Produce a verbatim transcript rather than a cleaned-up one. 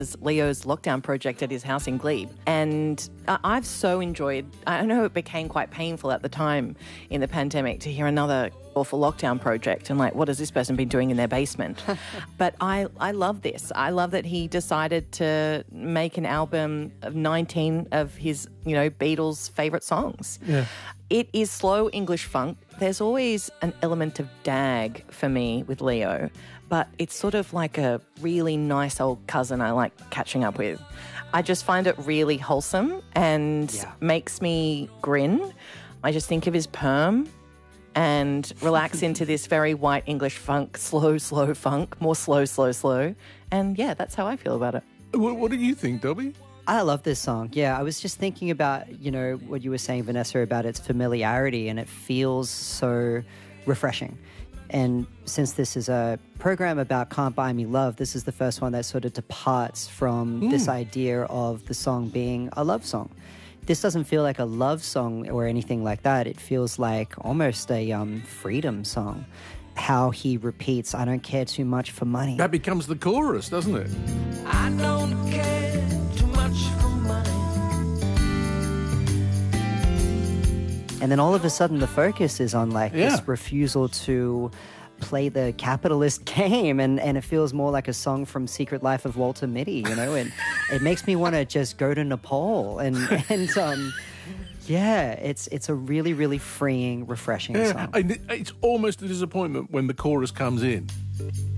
Leo's lockdown project at his house in Glebe. And I've so enjoyed, I know it became quite painful at the time in the pandemic to hear another awful lockdown project and like, what has this person been doing in their basement? But I, I love this. I love that he decided to make an album of nineteen of his, you know, Beatles' favourite songs. Yeah. It is slow English funk. There's always an element of dag for me with Leo, but it's sort of like a really nice old cousin I like catching up with. I just find it really wholesome and Yeah. makes me grin. I just think of his perm and relax into this very white English funk, slow, slow funk, more slow, slow, slow. And yeah, that's how I feel about it. What, what do you think, Dobby? I love this song. Yeah, I was just thinking about, you know, what you were saying, Vanessa, about its familiarity, and it feels so refreshing. And since this is a program about Can't Buy Me Love, this is the first one that sort of departs from Mm. this idea of the song being a love song. This doesn't feel like a love song or anything like that. It feels like almost a um, freedom song. How he repeats, I don't care too much for money. That becomes the chorus, doesn't it? I don't care too much for money. And then all of a sudden the focus is on like Yeah. this refusal to play the capitalist game, and, and it feels more like a song from Secret Life of Walter Mitty, you know, and it makes me want to just go to Nepal and, and um, yeah, it's it's a really, really freeing, refreshing Yeah. song. And it- it's almost a disappointment when the chorus comes in.